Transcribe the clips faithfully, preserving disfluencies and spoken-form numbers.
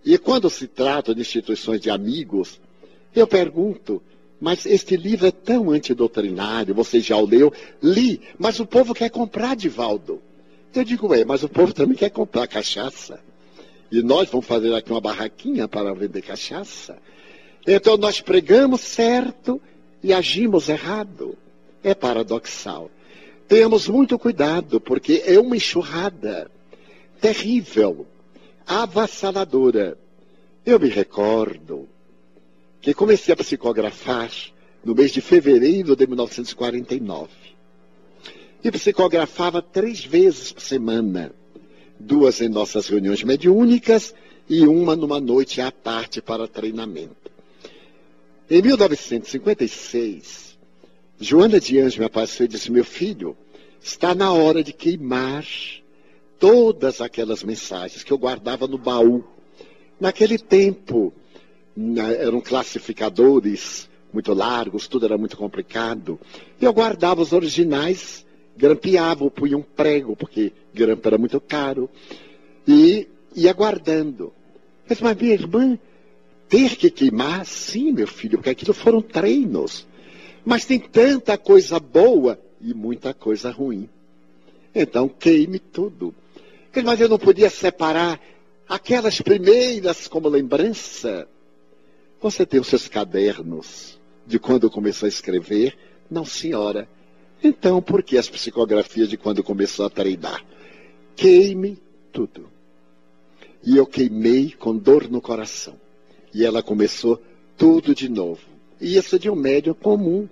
E quando se trata de instituições de amigos, eu pergunto, mas este livro é tão antidoutrinário, você já o leu? Li, mas o povo quer comprar, Divaldo. Eu digo, é, mas o povo também quer comprar cachaça. E nós vamos fazer aqui uma barraquinha para vender cachaça. Então nós pregamos certo e agimos errado. É paradoxal. Tenhamos muito cuidado, porque é uma enxurrada terrível, avassaladora. Eu me recordo que comecei a psicografar no mês de fevereiro de mil novecentos e quarenta e nove. E psicografava três vezes por semana. Duas em nossas reuniões mediúnicas e uma numa noite à parte para treinamento. Em mil novecentos e cinquenta e seis, Joana de Anjos me apareceu e disse, meu filho, está na hora de queimar todas aquelas mensagens que eu guardava no baú. Naquele tempo, eram classificadores muito largos, tudo era muito complicado. E eu guardava os originais, grampeava, punha um prego, porque grampo era muito caro, e ia guardando. Eu disse, mas minha irmã, ter que queimar? Sim, meu filho, porque aquilo foram treinos. Mas tem tanta coisa boa e muita coisa ruim. Então, queime tudo. Mas eu não podia separar aquelas primeiras como lembrança. Você tem os seus cadernos de quando começou a escrever? Não, senhora. Então, por que as psicografias de quando começou a treinar? Queime tudo. E eu queimei com dor no coração. E ela começou tudo de novo. E isso de um médium comum.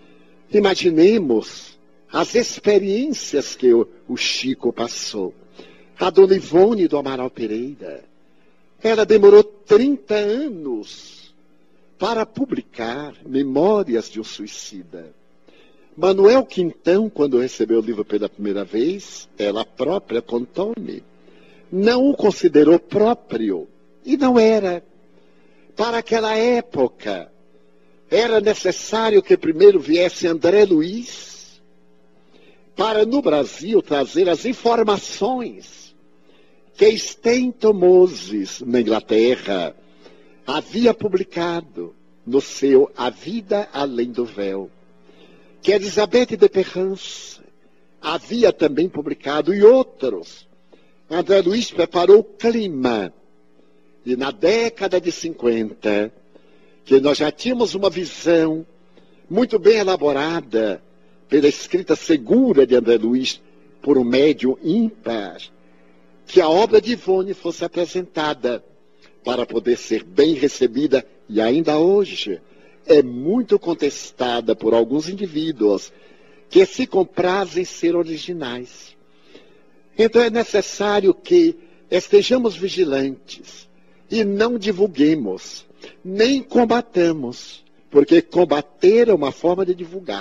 Imaginemos as experiências que o, o Chico passou. A dona Ivone do Amaral Pereira. Ela demorou trinta anos para publicar Memórias de um Suicida. Manuel Quintão, quando recebeu o livro pela primeira vez, ela própria contou-me, não o considerou próprio. E não era. Para aquela época, era necessário que primeiro viesse André Luiz, para no Brasil trazer as informações que Stento Moses, na Inglaterra, havia publicado no seu A Vida Além do Véu, que Elisabeth de Perrance havia também publicado, e outros. André Luiz preparou o clima. E na década de cinquenta, que nós já tínhamos uma visão muito bem elaborada pela escrita segura de André Luiz por um médium ímpar, que a obra de Ivone fosse apresentada para poder ser bem recebida, e ainda hoje é muito contestada por alguns indivíduos que se comprazem ser originais. Então é necessário que estejamos vigilantes e não divulguemos, nem combatamos, porque combater é uma forma de divulgar.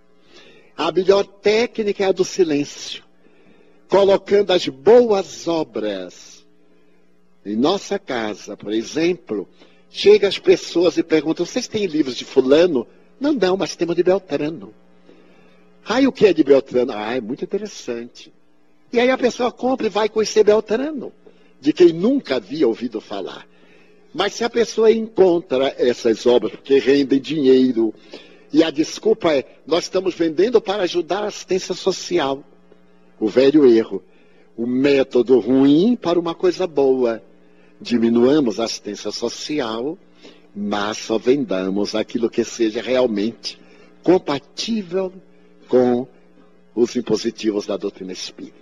A melhor técnica é a do silêncio, colocando as boas obras. Em nossa casa, por exemplo, chegam as pessoas e perguntam, vocês têm livros de fulano? Não, não, mas temos de Beltrano. Ah, e o que é de Beltrano? Ah, é muito interessante. E aí a pessoa compra e vai conhecer Beltrano, de quem nunca havia ouvido falar. Mas se a pessoa encontra essas obras, porque rendem dinheiro, e a desculpa é, nós estamos vendendo para ajudar a assistência social. O velho erro. O método ruim para uma coisa boa. Diminuamos a assistência social, mas só vendamos aquilo que seja realmente compatível com os impositivos da doutrina espírita.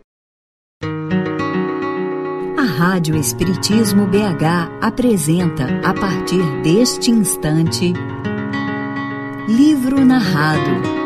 A Rádio Espiritismo B H apresenta, a partir deste instante, Livro Narrado.